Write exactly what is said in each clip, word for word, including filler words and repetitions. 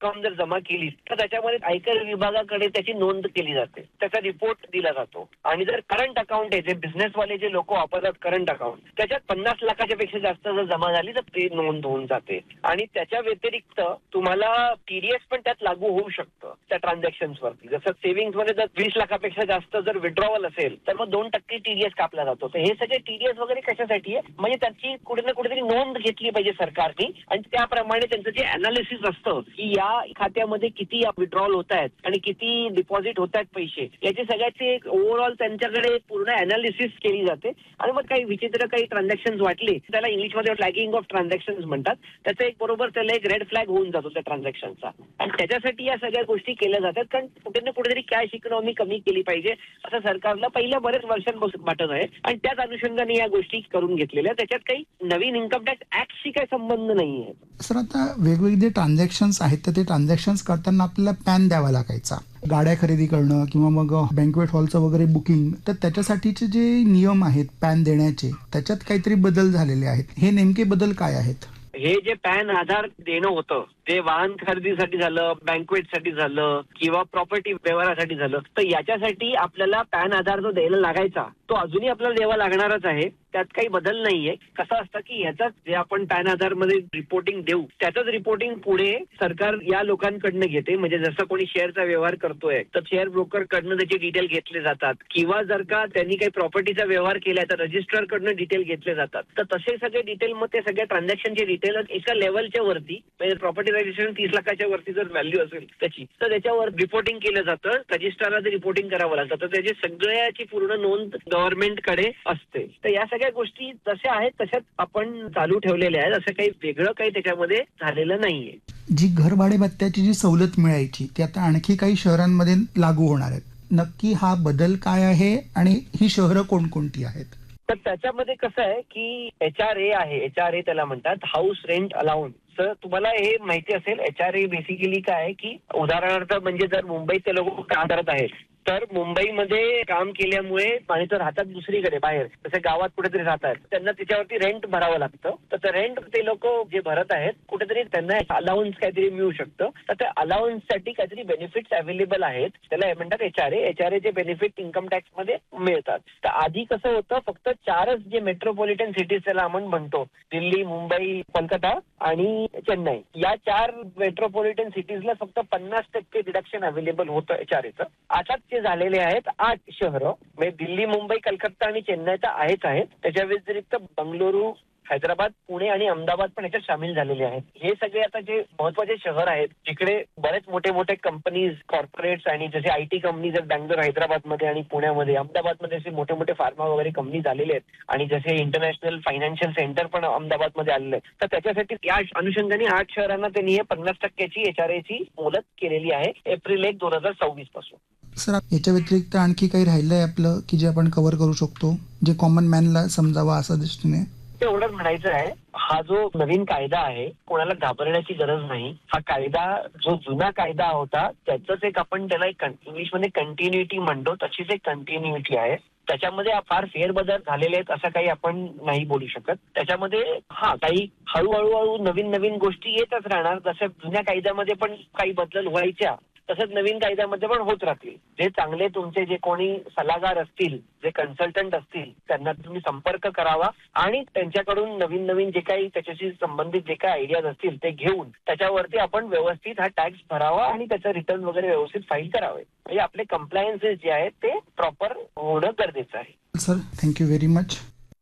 रक्कम जर जमा केली तर त्याच्यामध्ये आयकर विभागाकडे त्याची नोंद केली जाते, त्याचा रिपोर्ट दिला जातो. आणि जर करंट अकाउंट आहे, जे बिझनेसवाले जे लोक वापरतात करंट अकाउंट, त्याच्यात पन्नास लाखाच्या पेक्षा जास्त जर जमा झाली तर ते नोंद होऊन जाते. आणि त्याच्या व्यतिरिक्त तुम्हाला टीडीएस पण त्यात लागू होऊ शकतं त्या ट्रान्झॅक्शन वरती. जसं सेव्हिंग्स मध्ये जर वीस लाखापेक्षा जास्त जर विड्रॉवल असेल तर मग दोन टक्के टीडीएस कापला जातो. तर हे सगळे टीडीएस वगैरे कशासाठी आहे, म्हणजे त्याची कुठे ना कुठेतरी नोंद घेतली पाहिजे सरकारने आणि त्याप्रमाणे त्यांचं जे अनालिसिस असतं की या खात्यामध्ये किती विड्रॉवल होत आहेत आणि किती डिपॉझिट होत आहेत पैसे, याची सगळ्याची एक ओव्हरऑल त्यांच्याकडे पूर्ण अनालिसिस केली जाते. आणि मग काही विचित्र काही ट्रान्झॅक्शन वाटले त्याला इंग्लिशमध्ये फ्लॅगिंग ऑफ ट्रान्झॅक्शन म्हणतात. त्याचा एक बरोबर त्याला एक रेड फ्लॅग होऊन जातो त्या ट्रान्झॅक्शनचा. आणि त्याच्यासाठी या सगळ्या गोष्टी केल्या जातात, कारण कुठे ना कुठेतरी कॅश इकॉनॉमी कमी केली पाहिजे असं सरकारला पहिल्या बऱ्याच वर्षांपासून वाटत आहे. आणि त्याच अनुषंगाने या गोष्टी करून घेतलेल्या. त्याच्यात काही नवीन इन्कम टॅक्स ऍक्टशी काही संबंध नाहीये. सर, आता वेगवेगळे ट्रान्झॅक्शन्स आहेत तर ते ट्रान्झॅक्शन्स करताना आपल्याला पॅन द्यावा लागायचा. गाड्या खरेदी करणं किंवा मग बँक्वेट हॉलचं वगैरे बुकिंग, तर त्याच्यासाठीचे जे नियम आहेत पॅन देण्याचे, त्याच्यात काहीतरी बदल झालेले आहेत. हे नेमके बदल काय आहेत? हे जे पॅन आधार देणं होतं ते वाहन खरेदीसाठी झालं, बँक्वेटसाठी झालं किंवा प्रॉपर्टी व्यवहारासाठी झालं, तर याच्यासाठी आपल्याला पॅन आधार जो द्यायला लागायचा तो अजूनही आपल्याला द्यावा लागणारच आहे. त्यात काही बदल नाहीये. कसं असतं की ह्याचाच जे आपण पॅन आधार मध्ये रिपोर्टिंग देऊ त्याचंच रिपोर्टिंग पुढे सरकार या लोकांकडनं घेते. म्हणजे जसं कोणी शेअरचा व्यवहार करतोय तर शेअर ब्रोकर कडनं त्याचे डिटेल घेतले जातात, किंवा जर का त्यांनी काही प्रॉपर्टीचा व्यवहार केलाय तर रजिस्ट्रार कडनं डिटेल घेतले जातात. तर तसे सगळे डिटेल मग ते सगळ्या ट्रान्झॅक्शनचे डिटेल एका लेवलच्या वरती, म्हणजे प्रॉपर्टी रजिस्ट्रेशन तीस लाखाच्या वरती जर व्हॅल्यू असेल त्याची, तर त्याच्यावर रिपोर्टिंग केलं जातं. रजिस्ट्रारला ते रिपोर्टिंग करावं लागतं. तर त्याची सगळ्याची पूर्ण नोंद गव्हर्नमेंटकडे असते. तर या सगळ्या गोष्टी जशा आहेत तशाच आपण चालू ठेवलेल्या आहेत. असं काही वेगळं काही त्याच्यामध्ये झालेलं नाहीये. जी घर भाडे भत्त्याची जी सवलत मिळायची ती आता आणखी काही शहरांमध्ये लागू होणार आहेत. नक्की हा बदल काय आहे आणि ही शहरं कोणकोणती आहेत? तर त्याच्यामध्ये कसं आहे की एच आर ए आहे, एच आर ए त्याला म्हणतात, हाऊस रेंट अलाउन्स. तर तुम्हाला हे माहिती असेल एच आर ए बेसिकली काय आहे की उदाहरणार्थ म्हणजे जर मुंबईत ते लोक काम करत आहेत तर मुंबईमध्ये काम केल्यामुळे आणि तर राहतात दुसरीकडे बाहेर, जसे गावात कुठेतरी राहतात, त्यांना त्याच्यावरती रेंट भरावं लागतं. तर ते रेंट ते लोक जे भरत आहेत कुठेतरी त्यांना अलाउन्स काहीतरी मिळू शकतं. तर त्या अलाउन्ससाठी काहीतरी बेनिफिट्स अवेलेबल आहेत. त्याला म्हणतात H R A. H R A चे बेनिफिट इन्कम टॅक्स मध्ये मिळतात. तर आधी कसं होतं, फक्त चारच जे मेट्रोपॉलिटन सिटीज त्याला आपण म्हणतो, दिल्ली, मुंबई, कोलकाता आणि चेन्नई, या चार मेट्रोपॉलिटन सिटीजला फक्त पन्नास टक्के डिडक्शन अवेलेबल होतं एच आर एचं. आता ते झालेले आहेत आठ शहरं, म्हणजे दिल्ली, मुंबई, कलकत्ता आणि चेन्नई तर आहेच आहेत. त्याच्या व्यतिरिक्त बंगळुरू, हैदराबाद, पुणे आणि अहमदाबाद पण याच्यात सामील झालेले आहेत. हे सगळे आता जे महत्वाचे शहर आहेत जिकडे बरेच मोठे मोठे कंपनीज, कॉर्पोरेट्स आणि जसे आयटी कंपनीज आहेत बँगलोर, हैदराबाद मध्ये आणि पुण्यामध्ये, अहमदाबाद मध्ये असे मोठे मोठे फार्मा वगैरे कंपनी झालेले आहेत आणि जसे इंटरनॅशनल फायनान्शियल सेंटर पण अहमदाबाद मध्ये आलेले आहेत. तर त्याच्यासाठी या अनुषंगाने आठ शहरांना त्यांनी हे पन्नास टक्क्याची एच आर ए ची मुदत केलेली आहे एप्रिल एक दोन हजार सव्वीस पासून. सर, याच्या व्यतिरिक्त आणखी काही राहिलंय आपलं की जे आपण कव्हर करू शकतो, जे कॉमन मॅनला समजावा असं दृष्टीने? एवढंच म्हणायचं आहे, हा जो नवीन कायदा आहे कोणाला घाबरण्याची गरज नाही. हा कायदा जो जुना कायदा होता त्याचंच एक आपण त्याला एक इंग्लिशमध्ये कंटिन्युटी म्हणतो, तशीच एक कंटिन्युटी आहे. त्याच्यामध्ये फार फेरबदल झालेले आहेत असं काही आपण नाही बोलू शकत. त्याच्यामध्ये हा काही हळूहळू हळू नवीन नवीन गोष्टी येतच राहणार. जसं जुन्या कायद्यामध्ये पण काही बदल व्हायच्या तसंच नवीन कायद्यामध्ये पण होत राहतील. जे चांगले तुमचे जे कोणी सल्लागार असतील, जे कन्सल्टंट असतील, त्यांना तुम्ही संपर्क करावा आणि त्यांच्याकडून नवीन नवीन जे काही त्याच्याशी संबंधित जे काही आयडियाज असतील ते घेऊन त्याच्यावरती आपण व्यवस्थित हा टॅक्स भरावा आणि त्याचं रिटर्न वगैरे व्यवस्थित फाईल करावे. म्हणजे आपले कंप्लायन्सेस जे आहेत ते प्रॉपर होणं गरजेचं आहे. Sir, thank you very much.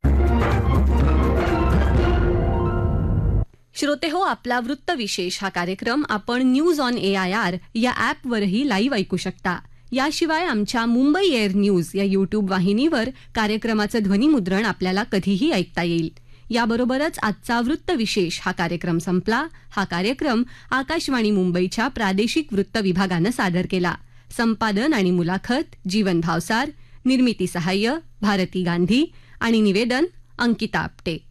श्रोते हो, आपला वृत्त विशेष हा कार्यक्रम आपण news on A I R या ॲपवरही लाईव्ह ऐकू शकता. याशिवाय आमच्या मुंबई एअर न्यूज या यूट्यूब वाहिनीवर कार्यक्रमाचं ध्वनिमुद्रण आपल्याला कधीही ऐकता येईल. याबरोबरच आजचा वृत्त विशेष हा कार्यक्रम संपला. हा कार्यक्रम आकाशवाणी मुंबईच्या प्रादेशिक वृत्त विभागानं सादर केला. संपादन आणि मुलाखत जीवन भावसार, निर्मिती सहाय्य भारती गांधी आणि निवेदन अंकिता आपटे.